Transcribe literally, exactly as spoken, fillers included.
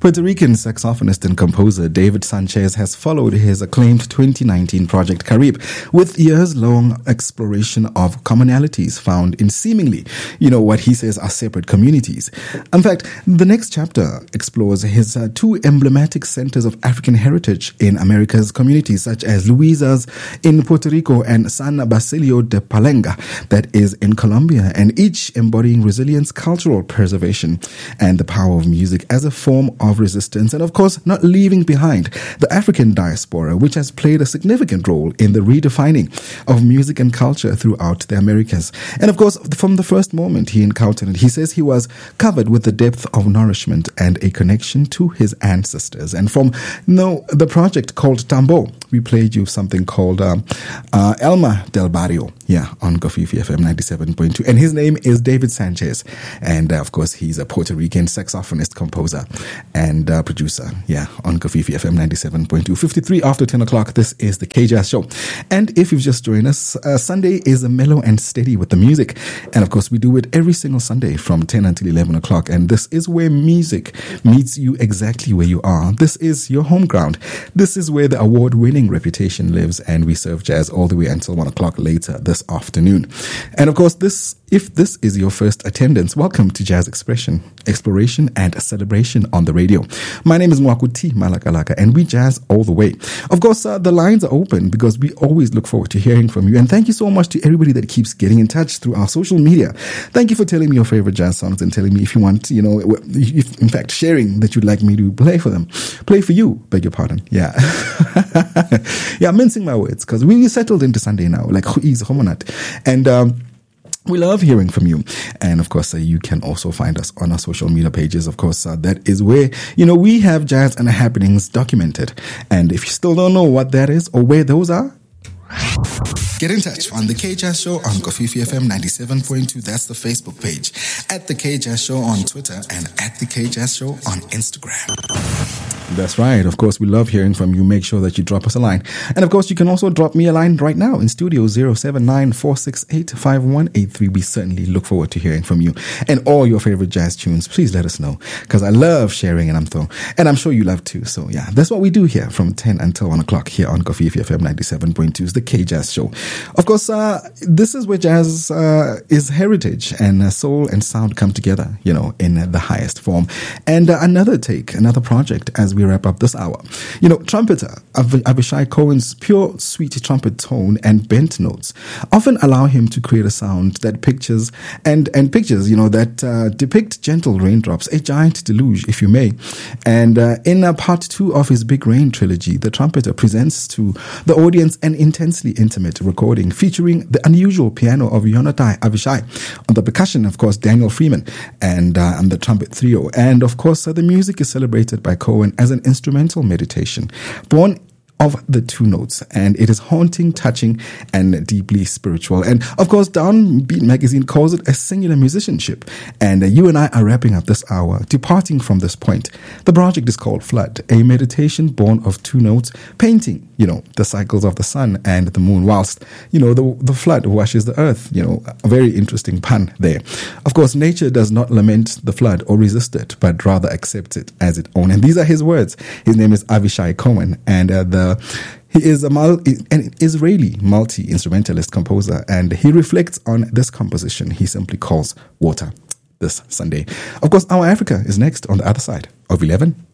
Puerto Rican saxophonist and composer David Sanchez has followed his acclaimed twenty nineteen project Caribe with years-long exploration of commonalities found in seemingly, you know, what he says are separate communities. In fact, the next chapter explores his uh, two emblematic centers of African heritage in America's communities, such as Luisa's in Puerto Rico and San Basilio de Palenga, that is in Colombia, and each embodying resilience, cultural preservation, and the power of music as a form of resistance, and of course not leaving behind the African diaspora, which has played a significant role in the redefining of music and culture throughout the Americas. And of course, from the first moment he encountered it, he says he was covered with the depth of nourishment and a connection to his ancestors. And from you know, the project called Tambo, we played you something called um, uh, Elma del Barrio, yeah, on Kofifi F M ninety-seven point two. And his name is David Sanchez. And uh, of course, he's a Puerto Rican saxophonist, composer, and uh, producer, yeah, on Kofifi F M ninety-seven point two. fifty-three after ten o'clock, this is the K-Jazz Show. And if you've just joined us, uh, Sunday is a mellow and steady with the music. And of course, we do it every single Sunday from ten until eleven o'clock. And this is where music meets you exactly where you are. This is your home ground. This is where the award-winning reputation lives. And we serve jazz all the way until one o'clock later this afternoon. And of course, this if this is your first attendance, welcome to Jazz Expression, Exploration and Celebration on the radio. My name is Mwakuti Malakalaka, and we jazz all the way. Of course, uh, the lines are open because we always look forward to hearing from you. And thank you so much to everybody that keeps getting in touch through our social media. Thank you for telling me your favorite jazz songs and telling me if you want, you know, if, in fact, sharing that you'd like me to play for them. Play for you, beg your pardon. Yeah. Yeah, I'm mincing my words because we settled into Sunday now, like Huiz Homonat. And, um, we love hearing from you. And of course, uh, you can also find us on our social media pages. Of course, uh, that is where, you know, we have jazz and happenings documented. And if you still don't know what that is or where those are, get in touch on the K-Jazz Show on Kofifi F M ninety-seven point two. That's the Facebook page. At the K-Jazz Show on Twitter and at the K-Jazz Show on Instagram. That's right. Of course, we love hearing from you. Make sure that you drop us a line. And of course, you can also drop me a line right now in studio zero seven nine four six eight five one eight three. We certainly look forward to hearing from you and all your favorite jazz tunes. Please let us know because I love sharing and I'm thrown. And I'm sure you love too. So yeah, that's what we do here from ten until one o'clock here on Kofifi F M ninety-seven point two. It's the K-Jazz Show. Of course, uh, this is where jazz uh, is heritage and uh, soul and sound come together, you know, in uh, the highest form. And uh, another take, another project as we wrap up this hour. You know, trumpeter Av- Avishai Cohen's pure, sweet trumpet tone and bent notes often allow him to create a sound that pictures and, and pictures, you know, that uh, depict gentle raindrops, a giant deluge, if you may. And uh, in uh, part two of his Big Rain trilogy, the trumpeter presents to the audience an intensely intimate recording featuring the unusual piano of Yonatai Avishai, on the percussion, of course, Daniel Freeman, and, uh, and the trumpet trio. And of course, uh, the music is celebrated by Cohen as an instrumental meditation born of the two notes, and it is haunting, touching, and deeply spiritual. And of course, Downbeat Magazine calls it a singular musicianship. And uh, you and I are wrapping up this hour, departing from this point. The project is called Flood, a meditation born of two notes, painting, you know, the cycles of the sun and the moon, whilst, you know, the, the flood washes the earth. You know, a very interesting pun there. Of course, nature does not lament the flood or resist it, but rather accepts it as its own. And these are his words. His name is Avishai Cohen, and uh, the He is a mul- an Israeli multi-instrumentalist composer, and he reflects on this composition he simply calls Water this Sunday. Of course, Our Africa is next on the other side of eleven.